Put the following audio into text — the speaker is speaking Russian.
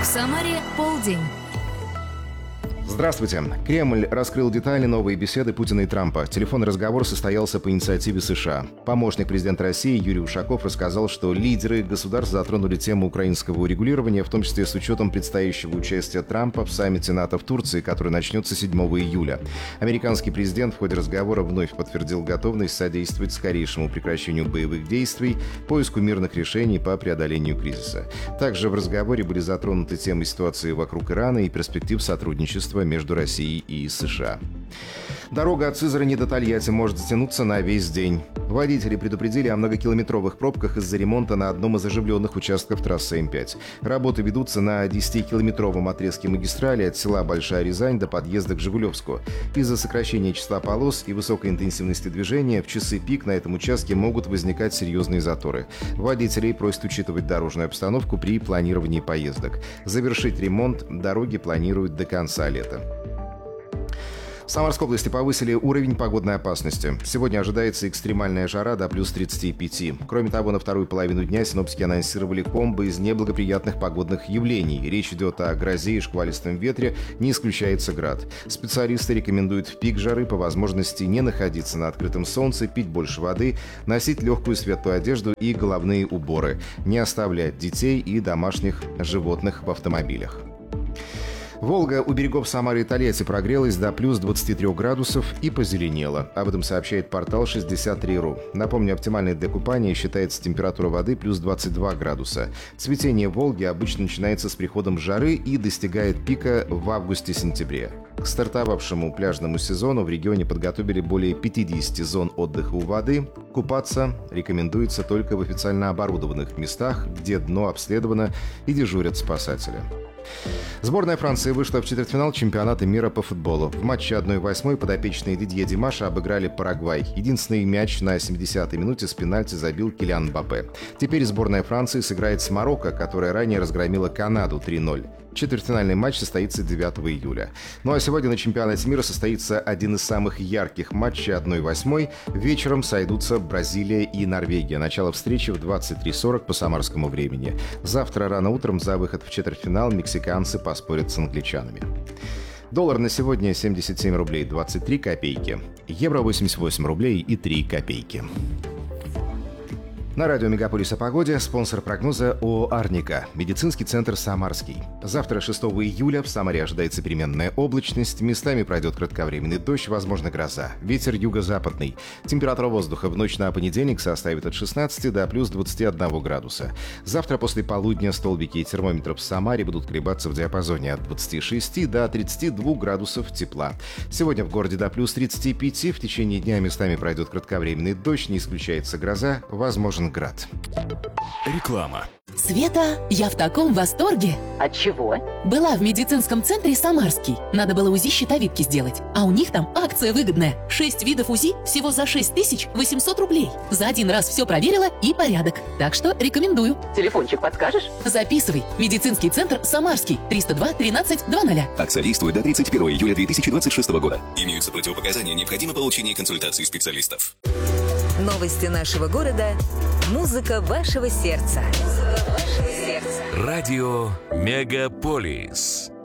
Самаре полдень. Здравствуйте. Кремль раскрыл детали новой беседы Путина и Трампа. Телефонный разговор состоялся по инициативе США. Помощник президента России Юрий Ушаков рассказал, что лидеры государств затронули тему украинского урегулирования, в том числе с учетом предстоящего участия Трампа в саммите НАТО в Турции, который начнется 7 июля. Американский президент в ходе разговора вновь подтвердил готовность содействовать скорейшему прекращению боевых действий, поиску мирных решений по преодолению кризиса. Также в разговоре были затронуты темы ситуации вокруг Ирана и перспектив сотрудничества между Россией и США. Дорога от Сызрани до Тольятти может затянуться на весь день. Водители предупредили о многокилометровых пробках из-за ремонта на одном из оживленных участков трассы М5. Работы ведутся на 10-километровом отрезке магистрали от села Большая Рязань до подъезда к Жигулевску. Из-за сокращения числа полос и высокой интенсивности движения в часы пик на этом участке могут возникать серьезные заторы. Водителей просят учитывать дорожную обстановку при планировании поездок. Завершить ремонт дороги планируют до конца лета. В Самарской области повысили уровень погодной опасности. Сегодня ожидается экстремальная жара до плюс 35. Кроме того, на вторую половину дня синоптики анонсировали комбо из неблагоприятных погодных явлений. Речь идет о грозе и шквалистом ветре, не исключается град. Специалисты рекомендуют в пик жары по возможности не находиться на открытом солнце, пить больше воды, носить легкую светлую одежду и головные уборы, не оставлять детей и домашних животных в автомобилях. Волга у берегов Самары и Тольятти прогрелась до плюс 23 градусов и позеленела. Об этом сообщает портал 63.ru. Напомню, оптимальной для купания считается температура воды плюс 22 градуса. Цветение Волги обычно начинается с приходом жары и достигает пика в августе-сентябре. К стартовавшему пляжному сезону в регионе подготовили более 50 зон отдыха у воды. Купаться рекомендуется только в официально оборудованных местах, где дно обследовано и дежурят спасатели. Сборная Франции вышла в четвертьфинал чемпионата мира по футболу. В матче 1/8 подопечные Дидье Димаша обыграли Парагвай. Единственный мяч на 70-й минуте с пенальти забил Килиан Мбаппе. Теперь сборная Франции сыграет с Марокко, которая ранее разгромила Канаду 3-0. Четвертьфинальный матч состоится 9 июля. Ну а сегодня на чемпионате мира состоится один из самых ярких матчей 1/8. Вечером сойдутся Бразилия и Норвегия. Начало встречи в 23:40 по самарскому времени. Завтра рано утром за выход в четвертьфинал мексиканцы поспорят с англичанами. Доллар на сегодня 77 рублей 23 копейки. Евро 88 рублей и 3 копейки. На радио «Мегаполис» о погоде. Спонсор прогноза ООО «Арника». Медицинский центр «Самарский». Завтра, 6 июля, в Самаре ожидается переменная облачность. Местами пройдет кратковременный дождь, возможно гроза. Ветер юго-западный. Температура воздуха в ночь на понедельник составит от 16 до плюс 21 градуса. Завтра после полудня столбики термометров в Самаре будут колебаться в диапазоне от 26 до 32 градусов тепла. Сегодня в городе до плюс 35. В течение дня местами пройдет кратковременный дождь, не исключается гроза, возможен град. Реклама. Света, я в таком восторге. От чего? Была в медицинском центре «Самарский». Надо было УЗИ щитовидки сделать. А у них там акция выгодная. 6 видов УЗИ всего за 6800 рублей. За один раз все проверила и порядок. Так что рекомендую. Телефончик подскажешь? Записывай. Медицинский центр «Самарский». 302 13 00. Акция действует до 31 июля 2026 года. Имеются противопоказания, необходимо получение консультации специалистов. Новости нашего города. Музыка вашего сердца. Радио «Мегаполис».